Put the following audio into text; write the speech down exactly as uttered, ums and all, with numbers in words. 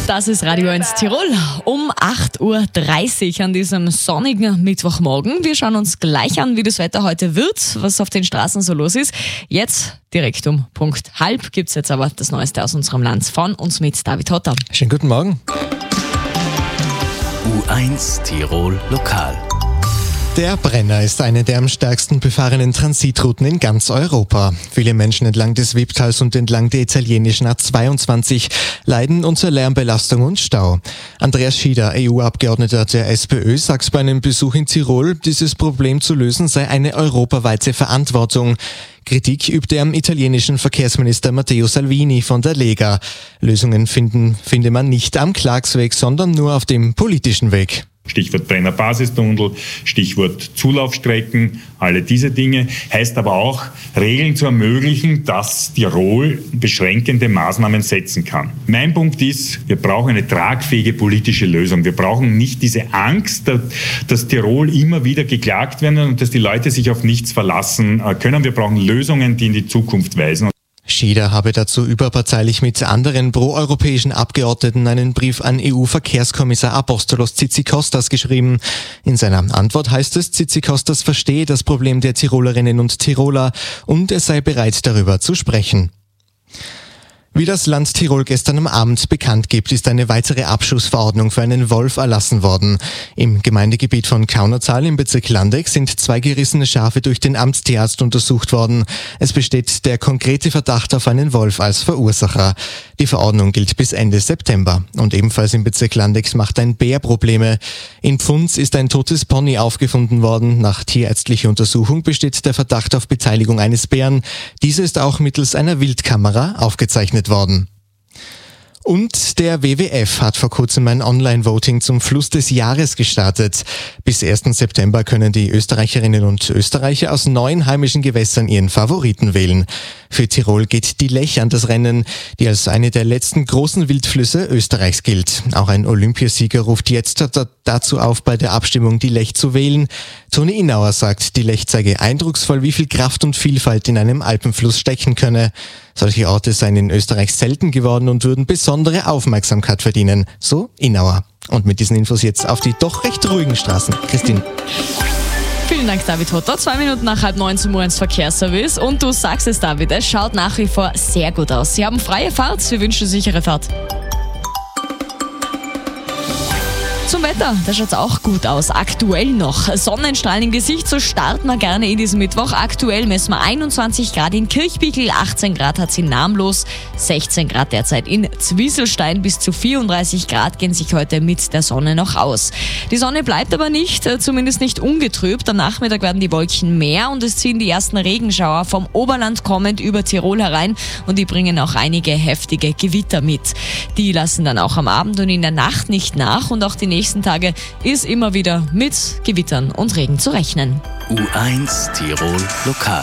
Das ist Radio eins Tirol um acht Uhr dreißig an diesem sonnigen Mittwochmorgen. Wir schauen uns gleich an, wie das Wetter heute wird, was auf den Straßen so los ist. Jetzt direkt um Punkt halb gibt es jetzt aber das Neueste aus unserem Land von uns mit David Hotter. Schönen guten Morgen. U eins Tirol Lokal. Der Brenner ist eine der am stärksten befahrenen Transitrouten in ganz Europa. Viele Menschen entlang des Wipptals und entlang der italienischen A zweiundzwanzig leiden unter Lärmbelastung und Stau. Andreas Schieder, E U-Abgeordneter der SPÖ, sagt bei einem Besuch in Tirol, dieses Problem zu lösen sei eine europaweite Verantwortung. Kritik übte er am italienischen Verkehrsminister Matteo Salvini von der Lega. Lösungen finden, finde man nicht am Klagsweg, sondern nur auf dem politischen Weg. Stichwort Brenner-Basistunnel, Stichwort Zulaufstrecken, alle diese Dinge. Heißt aber auch, Regeln zu ermöglichen, dass Tirol beschränkende Maßnahmen setzen kann. Mein Punkt ist, wir brauchen eine tragfähige politische Lösung. Wir brauchen nicht diese Angst, dass Tirol immer wieder geklagt werden und dass die Leute sich auf nichts verlassen können. Wir brauchen Lösungen, die in die Zukunft weisen. Schieder habe dazu überparteilich mit anderen proeuropäischen Abgeordneten einen Brief an E U-Verkehrskommissar Apostolos Tzitzikostas geschrieben. In seiner Antwort heißt es, Tzitzikostas verstehe das Problem der Tirolerinnen und Tiroler und er sei bereit, darüber zu sprechen. Wie das Land Tirol gestern am Abend bekannt gibt, ist eine weitere Abschussverordnung für einen Wolf erlassen worden. Im Gemeindegebiet von Kaunertal im Bezirk Landeck sind zwei gerissene Schafe durch den Amtstierarzt untersucht worden. Es besteht der konkrete Verdacht auf einen Wolf als Verursacher. Die Verordnung gilt bis Ende September. Und ebenfalls im Bezirk Landeck macht ein Bär Probleme. In Pfunds ist ein totes Pony aufgefunden worden. Nach tierärztlicher Untersuchung besteht der Verdacht auf Beteiligung eines Bären. Diese ist auch mittels einer Wildkamera aufgezeichnet worden. Und der W W F hat vor kurzem ein Online-Voting zum Fluss des Jahres gestartet. Bis ersten September können die Österreicherinnen und Österreicher aus neun heimischen Gewässern ihren Favoriten wählen. Für Tirol geht die Lech an das Rennen, die als eine der letzten großen Wildflüsse Österreichs gilt. Auch ein Olympiasieger ruft jetzt dazu auf, bei der Abstimmung die Lech zu wählen. Toni Innauer sagt, die Lech zeige eindrucksvoll, wie viel Kraft und Vielfalt in einem Alpenfluss stecken könne. Solche Orte seien in Österreich selten geworden und würden besondere Aufmerksamkeit verdienen, so Innauer. Und mit diesen Infos jetzt auf die doch recht ruhigen Straßen. Christine. Vielen Dank, David Hotter. Zwei Minuten nach halb neun zum U eins Verkehrsservice. Und du sagst es, David, es schaut nach wie vor sehr gut aus. Sie haben freie Fahrt, wir wünschen sichere Fahrt. Zum Wetter, da schaut es auch gut aus. Aktuell noch Sonnenstrahlen im Gesicht, so starten wir gerne in diesem Mittwoch. Aktuell messen wir einundzwanzig Grad in Kirchbichel, achtzehn Grad hat es in Namlos, sechzehn Grad derzeit in Zwieselstein, bis zu vierunddreißig Grad gehen sich heute mit der Sonne noch aus. Die Sonne bleibt aber nicht, zumindest nicht ungetrübt. Am Nachmittag werden die Wolken mehr und es ziehen die ersten Regenschauer vom Oberland kommend über Tirol herein und die bringen auch einige heftige Gewitter mit. Die lassen dann auch am Abend und in der Nacht nicht nach und auch die nächsten Tage ist immer wieder mit Gewittern und Regen zu rechnen. U eins Tirol Lokal.